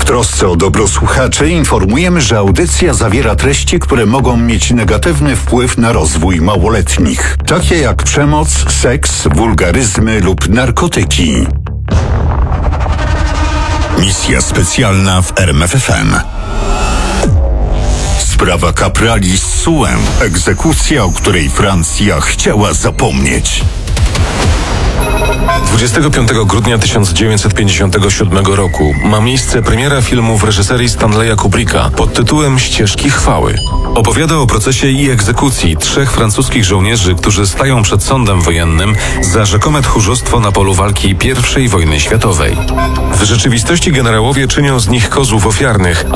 trosce o dobro słuchaczy informujemy, że audycja zawiera treści, które mogą mieć negatywny wpływ na rozwój małoletnich, takie jak przemoc, seks, wulgaryzmy lub narkotyki. Misja specjalna w RMFFM. Sprawa kaprali z Suem. Egzekucja, o której Francja chciała zapomnieć. 25 grudnia 1957 roku ma miejsce premiera filmu w reżyserii Stanleya Kubricka pod tytułem Ścieżki chwały. Opowiada o procesie i egzekucji 3 francuskich żołnierzy, którzy stają przed sądem wojennym za rzekome tchórzostwo na polu walki I wojny światowej. W rzeczywistości generałowie czynią z nich kozłów ofiarnych,